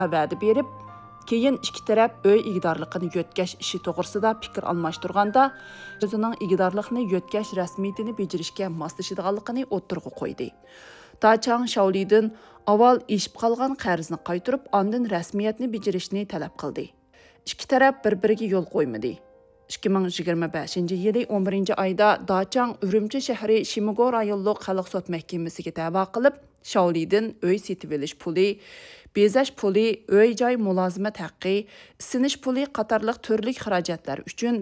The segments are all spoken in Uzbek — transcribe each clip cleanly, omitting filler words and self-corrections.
va'da berib, keyin ikki taraf uy igidorligini yo'tkash ishi to'g'risida fikr almashtirganda, o'zining igidorlikni yo'tkash rasmiyatini bejirishga moslashadiganligini o'ttirg'a qo'ydi. Dachang Shaolidan avval eshib qolgan qarzni qaytarib, ondan rasmiyatni bejirishni talab qildi. İki taraf bir-biriga yo'l qo'ymadi. 2025-yili 11-oyda Dachang Urumchi shahri Shimigo rayonlik xalq sud mahkamasiga da'vo qilib, Shaolidan uy setib olish puli, bezash puli, uy-joy mulozimat haqqi, isinish puli qatorliq turli xarajatlar uchun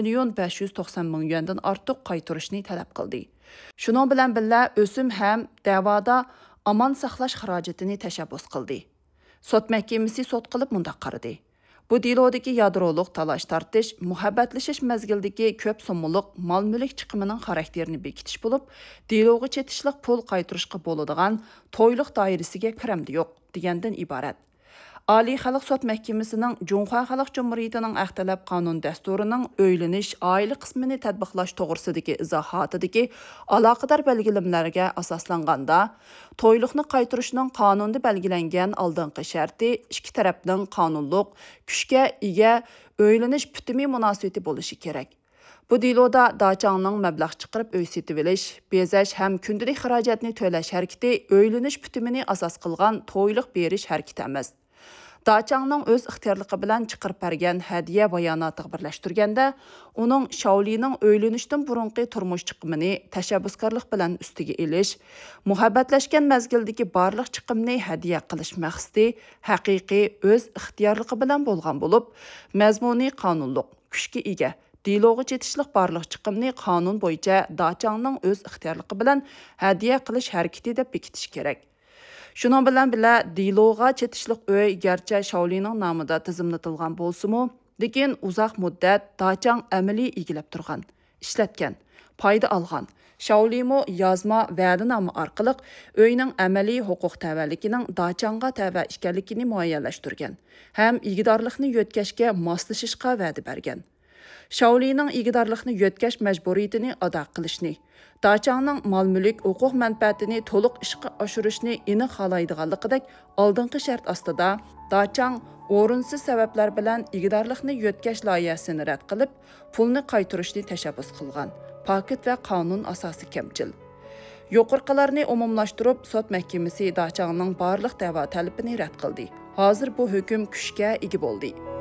1,590,000 yuandan ortiq qaytarishni talab qildi. Shuning bilan birga o'sim ham da'voda amon saqlash xarajatini tashabbus qildi. Sud mahkamasi sud qilib mundaq qaradi. Bu delodagi yadroliq talash tartish, muhabbatlashish mazgildagi ko'p so'mliq mol-mulk chiqimining xarakterini bekitish bo'lib, deloga chetishliq pul qaytarishga bo'ladigan to'yliq doirasiga kiramdi yo'q degandan iborat. Oliy xalq sud mahkamasining Junxo Xalq Jumhuriyatining Axtalab qonun dasturining o'ylanish oila qismini tatbiqlash to'g'risidagi izohotidagi aloqador belgilamlarga asoslanganda, to'yliqni qaytarishning qonunda belgilangan oldingi sharti ikki tarafning qonunliq kuchga ega o'ylanish bitimi munosabati bo'lishi kerak. Bu deloda Dachangning mablag' chiqarib uy setib olish, bezash ham kundalik xarajatni to'lash harakati o'ylanish bitimini asos qilgan to'yliq berish harakati emas. Dachangning o'z ixtiyorligi bilan chiqarib bergan hadiya bayonotiga birlashtirganda, uning Shaolining o'ylanishdan burunqi turmush chiqimini tashabbuskorlik bilan ustiga elish, muhabbatlashgan mazgildagi barliq chiqimni hadiya qilish maqsadi haqiqiy o'z ixtiyorligi bilan bo'lgan bo'lib, mazmuni qonunliq, kuchga ega deloga chetishliq barliq chiqimni qonun bo'yicha Dachangning o'z ixtiyorligi bilan hadiya qilish harakati deb bekitish kerak. Şunun bilan deloga chetishliq uy garchi Shaolining nomida tizimlatilgan bo'lsa-mu, lekin uzoq muddat Dachang amaliy egilib turgan, ishlatgan, foyda olgan. Shaolimo yozma va'dinoma orqali uyning amaliy huquq tavalligining Dachangga tava ekanligini muayyanlashtirgan, ham egidorlikni yo'tkashga moslashishga va'da bergan. Shaolining egidorlikni yo'tkash majburiyatini ado qilishni, Dachangning mol-mulk huquq manfaatini to'liq ishga oshirishni aniq xohlaydiganligidek oldingi shart ostida Dachang o'rinsiz sabablar bilan egidorlikni yo'tkash loyihasini rad qilib, pulni qaytarishni tashabbus qilgan. Paket va qonun asosi kamchil. Yuqorqilarni umumlashtirib, sud mahkamasi Dachangning barliq da'vo talabini rad qildi. Hozir bu hukm kuchga ega bo'ldi.